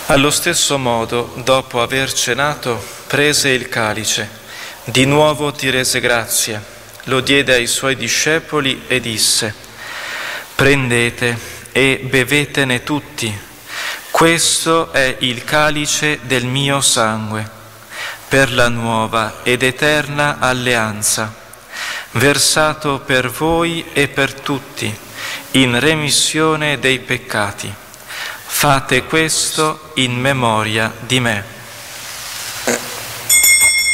Allo stesso modo, dopo aver cenato, prese il calice, di nuovo ti rese grazie, lo diede ai suoi discepoli e disse: «Prendete e bevetene tutti, questo è il calice del mio sangue, per la nuova ed eterna alleanza, versato per voi e per tutti, in remissione dei peccati. Fate questo in memoria di me».